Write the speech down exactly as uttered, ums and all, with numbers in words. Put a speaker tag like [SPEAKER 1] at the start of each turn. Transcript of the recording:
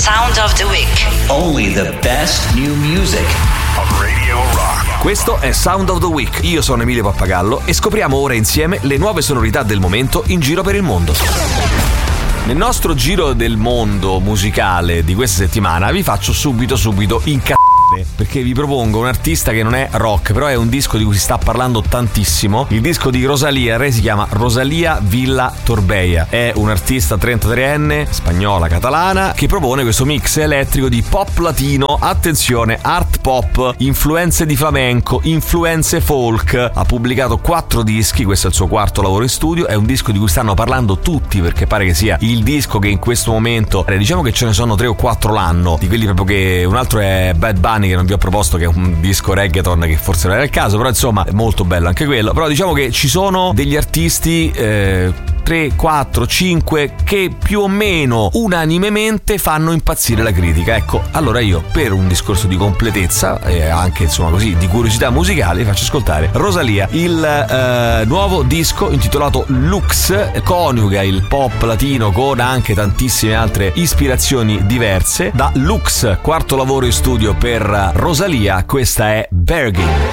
[SPEAKER 1] Sound of the Week.
[SPEAKER 2] Only the best new music
[SPEAKER 3] of Radio Rock.
[SPEAKER 4] Questo è Sound of the Week. Io sono Emilio Pappagallo e scopriamo ora insieme le nuove sonorità del momento in giro per il mondo. Nel nostro giro del mondo musicale di questa settimana vi faccio subito subito incazzare, perché vi propongo un artista che non è rock, però è un disco di cui si sta parlando tantissimo. Il disco di Rosalía, lei si chiama Rosalía Villa Torbeia. È un artista trentatreenne, spagnola catalana, che propone questo mix elettrico di pop latino, attenzione, art pop, influenze di flamenco, influenze folk. Ha pubblicato quattro dischi, questo è il suo quarto lavoro in studio. È un disco di cui stanno parlando tutti, perché pare che sia il disco che in questo momento, diciamo che ce ne sono tre o quattro l'anno, di quelli proprio che un altro è Bad Bunny, che non vi ho proposto, che è un disco reggaeton che forse non era il caso, però insomma è molto bello anche quello. Però diciamo che ci sono degli artisti eh, tre, quattro, cinque che più o meno unanimemente fanno impazzire la critica. Ecco, allora io, per un discorso di completezza e anche insomma così di curiosità musicale, vi faccio ascoltare Rosalía. Il eh, nuovo disco intitolato Lux coniuga il pop latino con anche tantissime altre ispirazioni diverse. Da Lux, quarto lavoro in studio per Rosalía, questa è Bergin.